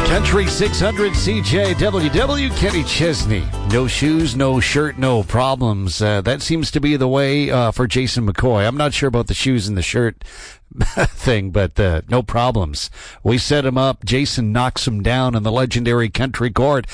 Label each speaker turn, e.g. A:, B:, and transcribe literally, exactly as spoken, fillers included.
A: Country six hundred C J W W, Kenny Chesney. No shoes, no shirt, no problems. Uh, that seems to be the way uh, for Jason McCoy. I'm not sure about the shoes and the shirt thing, but uh, no problems. We set him up. Jason knocks him down in the legendary Country Court.